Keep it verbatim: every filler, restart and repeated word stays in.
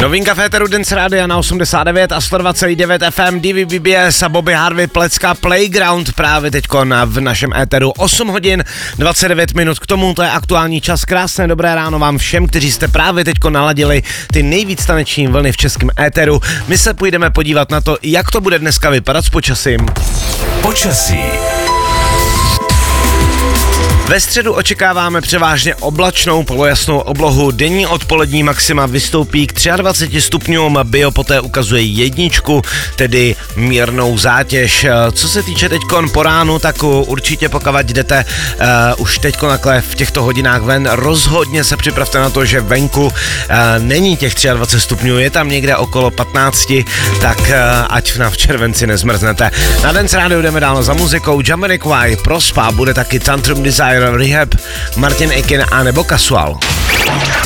Novinka Féteru Dance Rádia na osmdesát devět a sto dva celá devět F M, D V B B S a Bobby Harvey Plecka Playground právě teďko na, v našem éteru. osm hodin dvacet devět minut k tomu, to je aktuální čas. Krásné dobré ráno vám všem, kteří jste právě teďko naladili ty nejvíc taneční vlny v českém éteru. My se půjdeme podívat na to, jak to bude dneska vypadat s počasím. Počasí. Ve středu očekáváme převážně oblačnou polojasnou oblohu. Denní odpolední maxima vystoupí k dvaceti třem stupňům, bio poté ukazuje jedničku, tedy mírnou zátěž. Co se týče teďkon po ránu, tak určitě pokud jdete uh, už teďko nakle v těchto hodinách ven, rozhodně se připravte na to, že venku uh, není těch dvacet tři stupňů, je tam někde okolo patnáct, tak uh, ať na v červenci nezmrznete. Na Dance Radio jdeme dál za muzikou. Jamiroquai, Prospa, bude taky Tantrum Desire, Rehab, Martin Ikin a nebo Casual.